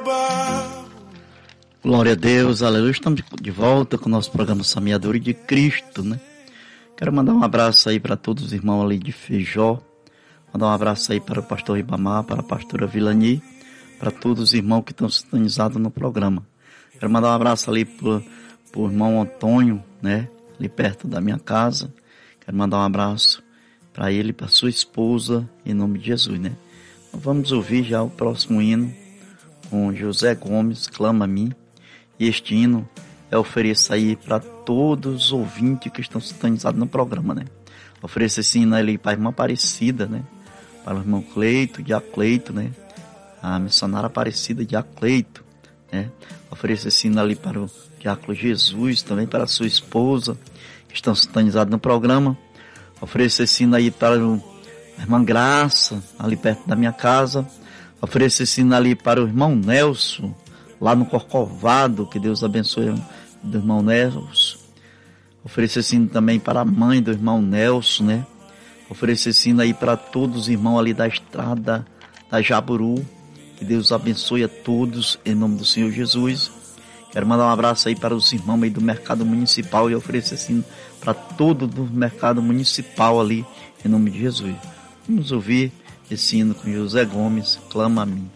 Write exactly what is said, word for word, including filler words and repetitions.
Glória a Deus, aleluia. Estamos de volta com o nosso programa Semeadura de Cristo, né? Quero mandar um abraço aí para todos os irmãos ali de Feijó. Mandar um abraço aí para o pastor Ribamar, para a pastora Vilani, para todos os irmãos que estão sintonizados no programa. Quero mandar um abraço ali para o irmão Antônio, né? Ali perto da minha casa. Quero mandar um abraço para ele e para sua esposa, em nome de Jesus, né? Então, vamos ouvir já o próximo hino com José Gomes, Clama a Mim. E este hino é oferecer aí para todos os ouvintes que estão sintonizados no programa, né? Oferecer esse hino ali para a irmã Aparecida, né? Para o irmão Cleito, Diacleito, né? A missionária Aparecida, Diacleito, né? Oferecer esse hino ali para o Diácono Jesus, também para a sua esposa, que estão sintonizados no programa. Oferecer esse hino aí para o, a irmã Graça, ali perto da minha casa. Oferecer esse hino ali para o irmão Nelson, lá no Corcovado, que Deus abençoe do irmão Nelson. Oferecer esse hino também para a mãe do irmão Nelson, né? Oferecer esse hino aí para todos os irmãos ali da estrada da Jaburu. Que Deus abençoe a todos, em nome do Senhor Jesus. Quero mandar um abraço aí para os irmãos aí do mercado municipal e oferecer esse hino para todo o mercado municipal ali, em nome de Jesus. Vamos ouvir esse hino com José Gomes, Clama a Mim.